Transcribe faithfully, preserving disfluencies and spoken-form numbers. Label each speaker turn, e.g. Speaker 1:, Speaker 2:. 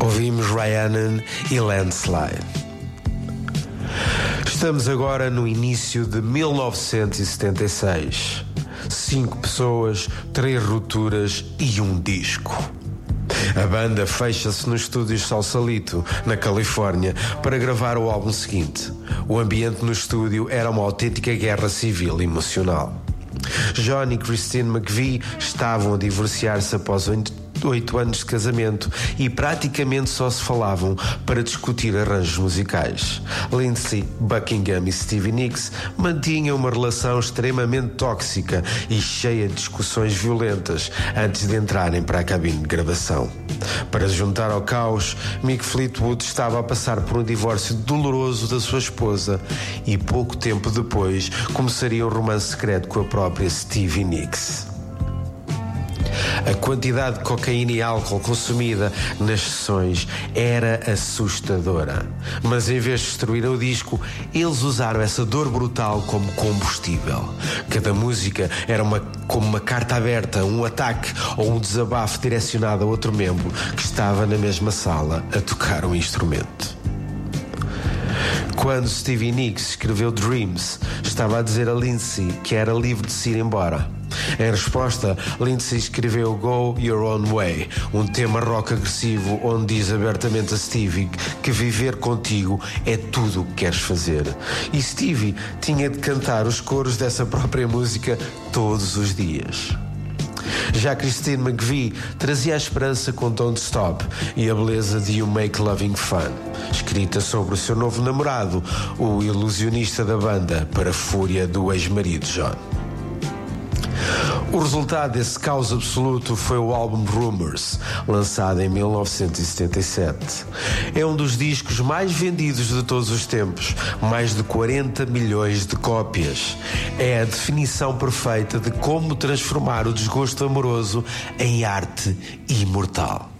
Speaker 1: Ouvimos Rhiannon e Landslide. Estamos agora no início de mil novecentos e setenta e seis. Cinco pessoas, três rupturas e um disco. A banda fecha-se no estúdio Sausalito, na Califórnia, para gravar o álbum seguinte. O ambiente no estúdio era uma autêntica guerra civil emocional. John e Christine McVie estavam a divorciar-se após oito anos de casamento e praticamente só se falavam para discutir arranjos musicais. Lindsey Buckingham e Stevie Nicks mantinham uma relação extremamente tóxica e cheia de discussões violentas antes de entrarem para a cabine de gravação. Para se juntar ao caos, Mick Fleetwood estava a passar por um divórcio doloroso da sua esposa e pouco tempo depois começaria um romance secreto com a própria Stevie Nicks. A quantidade de cocaína e álcool consumida nas sessões era assustadora. Mas em vez de destruir o disco, eles usaram essa dor brutal como combustível. Cada música era uma, como uma carta aberta, um ataque ou um desabafo direcionado a outro membro que estava na mesma sala a tocar um instrumento. Quando Stevie Nicks escreveu Dreams, estava a dizer a Lindsey que era livre de se ir embora. Em resposta, Lindsey escreveu Go Your Own Way, um tema rock agressivo onde diz abertamente a Stevie que viver contigo é tudo o que queres fazer. E Stevie tinha de cantar os coros dessa própria música todos os dias. Já Christine McVie trazia a esperança com Don't Stop e a beleza de You Make Loving Fun, escrita sobre o seu novo namorado, o ilusionista da banda, para a fúria do ex-marido John. O resultado desse caos absoluto foi o álbum Rumors, lançado em mil novecentos e setenta e sete. É um dos discos mais vendidos de todos os tempos, mais de quarenta milhões de cópias. É a definição perfeita de como transformar o desgosto amoroso em arte imortal.